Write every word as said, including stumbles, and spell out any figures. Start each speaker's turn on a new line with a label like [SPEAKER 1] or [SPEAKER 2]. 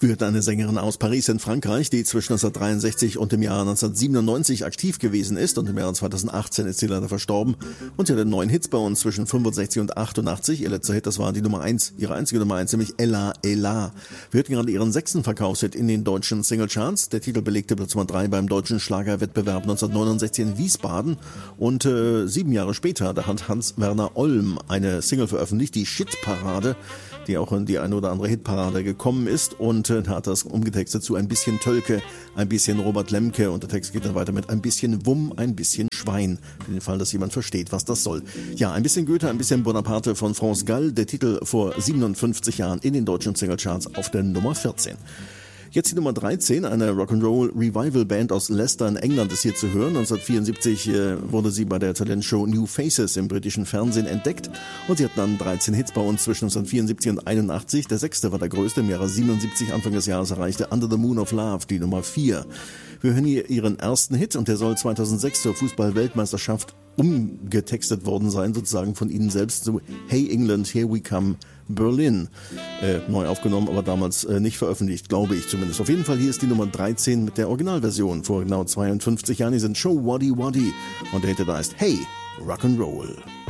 [SPEAKER 1] Wird eine Sängerin aus Paris in Frankreich, die zwischen neunzehnhundertdreiundsechzig und dem Jahr neunzehnhundertsiebenundneunzig aktiv gewesen ist, und im Jahr zweitausendachtzehn ist sie leider verstorben. Und sie hatte neun Hits bei uns zwischen fünfundsechzig und achtundachtzig. Ihr letzter Hit, das war die Nummer eins, ihre einzige Nummer eins, nämlich Ella Ella. Wir hörten gerade ihren sechsten Verkaufshit in den deutschen Singlecharts. Der Titel belegte Platz Nummer drei beim deutschen Schlagerwettbewerb neunzehnhundertneunundsechzig in Wiesbaden. Und äh, sieben Jahre später, da hat Hans-Werner Olm eine Single veröffentlicht, die Shit-Parade, die auch in die eine oder andere Hitparade gekommen ist, und äh, da hat das umgetextet zu ein bisschen Tölke, ein bisschen Robert Lemke, und der Text geht dann weiter mit ein bisschen Wumm, ein bisschen Schwein, für den Fall, dass jemand versteht, was das soll. Ja, ein bisschen Goethe, ein bisschen Bonaparte von France Gall, der Titel vor siebenundfünfzig Jahren in den deutschen Singlecharts auf der Nummer vierzehn. Jetzt die Nummer dreizehn, eine Rock'n'Roll Revival Band aus Leicester in England ist hier zu hören. neunzehnhundertvierundsiebzig äh, wurde sie bei der Talentshow New Faces im britischen Fernsehen entdeckt, und sie hatten dann dreizehn Hits bei uns zwischen neunzehnhundertvierundsiebzig und einundachtzig. Der sechste war der größte, im Jahre siebenundsiebzig, Anfang des Jahres erreichte Under the Moon of Love, die Nummer vier. Wir hören hier ihren ersten Hit, und der soll zweitausendsechs zur Fußball-Weltmeisterschaft umgetextet worden sein, sozusagen von ihnen selbst, so Hey England, here we come, Berlin. Äh, neu aufgenommen, aber damals äh, nicht veröffentlicht, glaube ich zumindest. Auf jeden Fall, hier ist die Nummer dreizehn mit der Originalversion vor genau zweiundfünfzig Jahren. Die sind Show Waddy Waddy, und der Hit da heißt Hey, Rock'n'Roll.